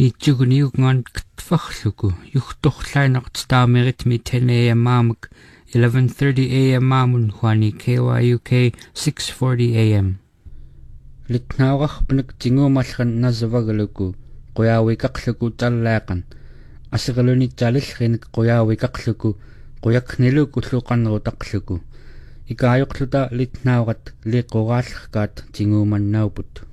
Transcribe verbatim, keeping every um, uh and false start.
Niitsuguniugngan ktfarluku yuhtorlainaqtitaameritmi ten a m maamuk eleven thirty a m maamun huani K Y U K six forty a m Litnaawaqpanak tinguumallan nasavagaluku quyaawikaqluku tallaaqan асералунитсаалиллриник quyaawikaqluku quyakniluku луqannerutaqluku икаайоqluta литнаават лиқорааллеркаат тингууманнаупут